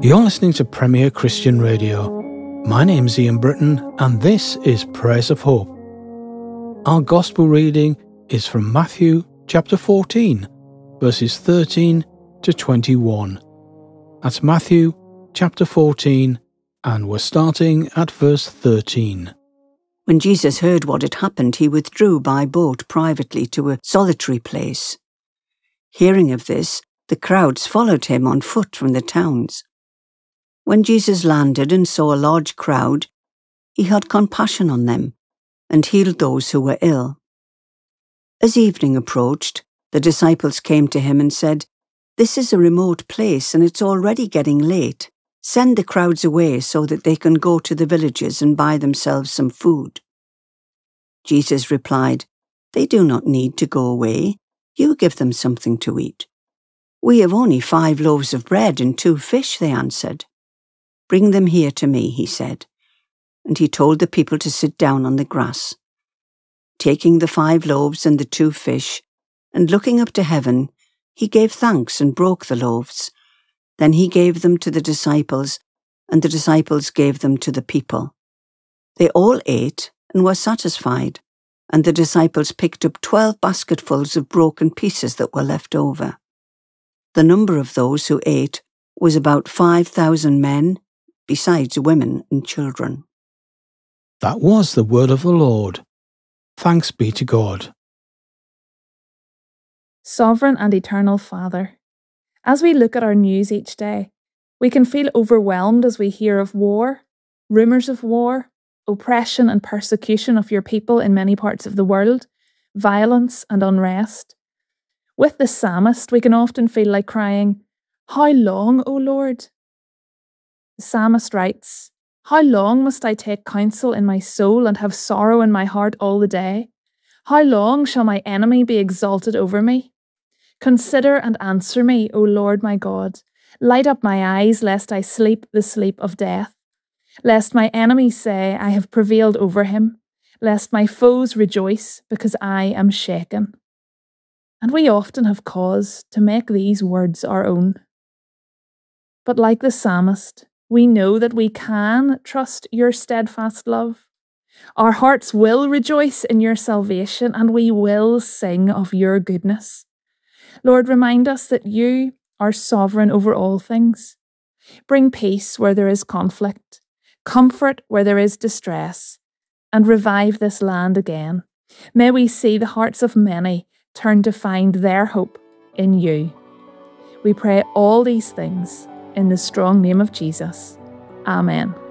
You're listening to Premier Christian Radio. My name's Ian Britton and this is Prayers of Hope. Our Gospel reading is from Matthew chapter 14, verses 13 to 21. That's Matthew chapter 14 and we're starting at verse 13. When Jesus heard what had happened, he withdrew by boat privately to a solitary place. Hearing of this, the crowds followed him on foot from the towns. When Jesus landed and saw a large crowd, he had compassion on them and healed those who were ill. As evening approached, the disciples came to him and said, "This is a remote place and it's already getting late. Send the crowds away so that they can go to the villages and buy themselves some food." Jesus replied, "They do not need to go away. You give them something to eat." "We have only 5 loaves of bread and 2 fish," they answered. "Bring them here to me," he said. And he told the people to sit down on the grass. Taking the 5 loaves and the 2 fish, and looking up to heaven, he gave thanks and broke the loaves. Then he gave them to the disciples, and the disciples gave them to the people. They all ate and were satisfied, and the disciples picked up 12 basketfuls of broken pieces that were left over. The number of those who ate was about 5,000 men, besides women and children. That was the word of the Lord. Thanks be to God. Sovereign and eternal Father, as we look at our news each day, we can feel overwhelmed as we hear of war, rumours of war, oppression and persecution of your people in many parts of the world, violence and unrest. With the psalmist, we can often feel like crying, "How long, O Lord?" The psalmist writes, "How long must I take counsel in my soul and have sorrow in my heart all the day? How long shall my enemy be exalted over me? Consider and answer me, O Lord my God. Light up my eyes, lest I sleep the sleep of death. Lest my enemies say, I have prevailed over him. Lest my foes rejoice, because I am shaken." And we often have cause to make these words our own. But like the psalmist, we know that we can trust your steadfast love. Our hearts will rejoice in your salvation, and we will sing of your goodness. Lord, remind us that you are sovereign over all things. Bring peace where there is conflict, comfort where there is distress, and revive this land again. May we see the hearts of many turn to find their hope in you. We pray all these things in the strong name of Jesus. Amen.